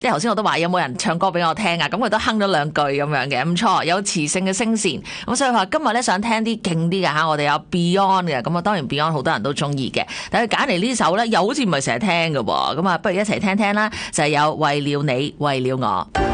即係頭先我都話有冇人唱歌俾我聽啊，咁佢都哼咗兩句咁樣嘅，唔錯，有磁性嘅聲線。咁所以話今日咧想聽啲勁啲嘅吓，我哋有 Beyond 嘅，咁啊當然 Beyond 好多人都中意嘅，但係佢揀嚟呢首咧又好似唔係成日聽嘅喎，咁啊不如一齊聽聽啦，就係有為了你為了我。